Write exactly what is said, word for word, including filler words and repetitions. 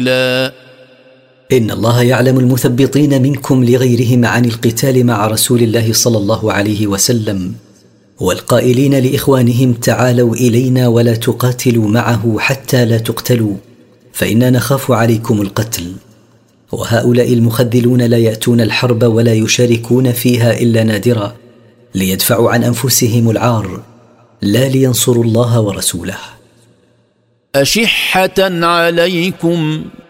لا إن الله يعلم المثبطين منكم لغيرهم عن القتال مع رسول الله صلى الله عليه وسلم، والقائلين لإخوانهم تعالوا إلينا ولا تقاتلوا معه حتى لا تقتلوا فإنا نخاف عليكم القتل. وهؤلاء المخذلون لا يأتون الحرب ولا يشاركون فيها إلا نادرا ليدفعوا عن أنفسهم العار لا لينصروا الله ورسوله. أشحة عليكم